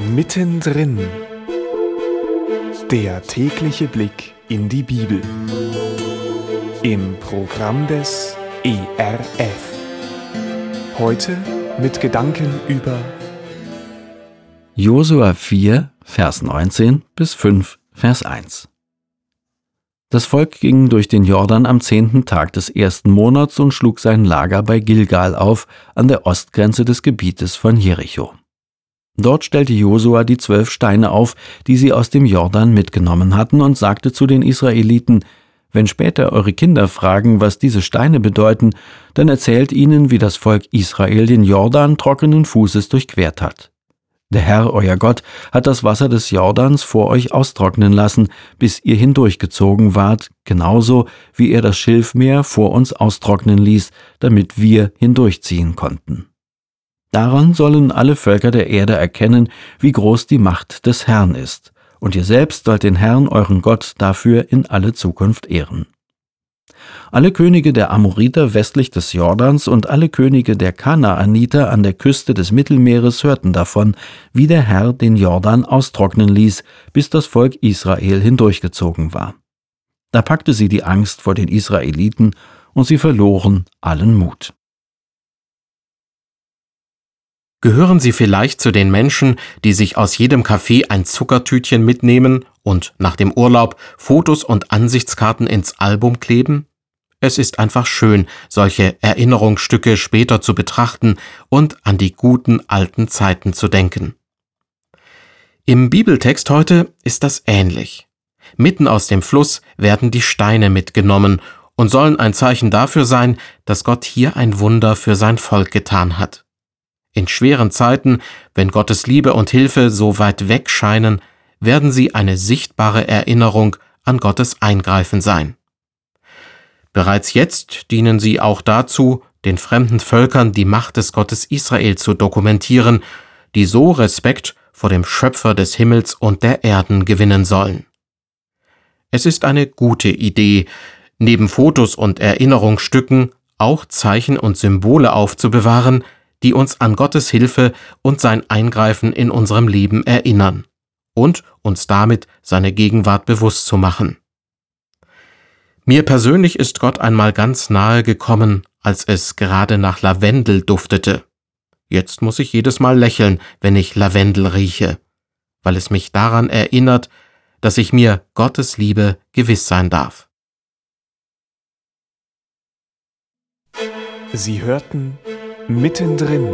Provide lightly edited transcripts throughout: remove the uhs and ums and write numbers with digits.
Mittendrin. Der tägliche Blick in die Bibel. Im Programm des ERF. Heute mit Gedanken über Josua 4, Vers 19 bis 5, Vers 1. Das Volk ging durch den Jordan am 10. Tag des 1. Monats und schlug sein Lager bei Gilgal auf, an der Ostgrenze des Gebietes von Jericho. Dort stellte Josua die 12 Steine auf, die sie aus dem Jordan mitgenommen hatten, und sagte zu den Israeliten: Wenn später eure Kinder fragen, was diese Steine bedeuten, dann erzählt ihnen, wie das Volk Israel den Jordan trockenen Fußes durchquert hat. Der Herr, euer Gott, hat das Wasser des Jordans vor euch austrocknen lassen, bis ihr hindurchgezogen wart, genauso wie er das Schilfmeer vor uns austrocknen ließ, damit wir hindurchziehen konnten. Daran sollen alle Völker der Erde erkennen, wie groß die Macht des Herrn ist, und ihr selbst sollt den Herrn, euren Gott, dafür in alle Zukunft ehren. Alle Könige der Amoriter westlich des Jordans und alle Könige der Kanaaniter an der Küste des Mittelmeeres hörten davon, wie der Herr den Jordan austrocknen ließ, bis das Volk Israel hindurchgezogen war. Da packte sie die Angst vor den Israeliten, und sie verloren allen Mut. Gehören Sie vielleicht zu den Menschen, die sich aus jedem Café ein Zuckertütchen mitnehmen und nach dem Urlaub Fotos und Ansichtskarten ins Album kleben? Es ist einfach schön, solche Erinnerungsstücke später zu betrachten und an die guten alten Zeiten zu denken. Im Bibeltext heute ist das ähnlich. Mitten aus dem Fluss werden die Steine mitgenommen und sollen ein Zeichen dafür sein, dass Gott hier ein Wunder für sein Volk getan hat. In schweren Zeiten, wenn Gottes Liebe und Hilfe so weit weg scheinen, werden sie eine sichtbare Erinnerung an Gottes Eingreifen sein. Bereits jetzt dienen sie auch dazu, den fremden Völkern die Macht des Gottes Israel zu dokumentieren, die so Respekt vor dem Schöpfer des Himmels und der Erden gewinnen sollen. Es ist eine gute Idee, neben Fotos und Erinnerungsstücken auch Zeichen und Symbole aufzubewahren, die uns an Gottes Hilfe und sein Eingreifen in unserem Leben erinnern und uns damit seine Gegenwart bewusst zu machen. Mir persönlich ist Gott einmal ganz nahe gekommen, als es gerade nach Lavendel duftete. Jetzt muss ich jedes Mal lächeln, wenn ich Lavendel rieche, weil es mich daran erinnert, dass ich mir Gottes Liebe gewiss sein darf. Sie hörten Mittendrin.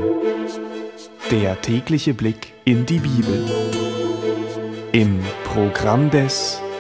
Der tägliche Blick in die Bibel. Im Programm des